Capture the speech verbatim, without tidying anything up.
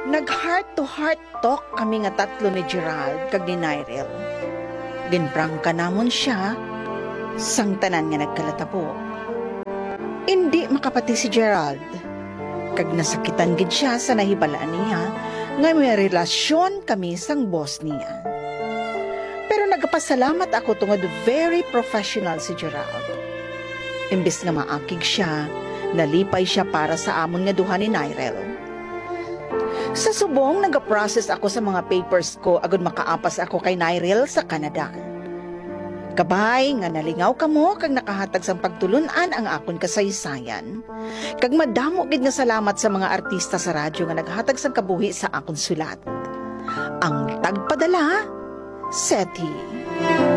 Nag-heart-to-heart talk kami nga tatlo ni Gerald kag ni Nyrel. Ginprangka namon siya, sang tanan nga nagkalatabo. Hindi makapati si Gerald, kag nasakitan gid siya sa nahibalaan niya nga may relasyon kami sang boss niya. Pero nagpasalamat ako tungod very professional si Gerald. Imbes nga maakig siya, nalipay siya para sa amon nga duha ni Nyrel. Sa subong, nag-process ako sa mga papers ko agad makaapas ako kay Nyrel sa Canada. Kabay nga nalingaw kamo kag nakahatag sang pagtulunan ang akon kasaysayan. Kag madamo gid nga salamat sa mga artista sa radyo nga naghatag sang kabuhi sa akon sulat. Ang tagpadala, Seti.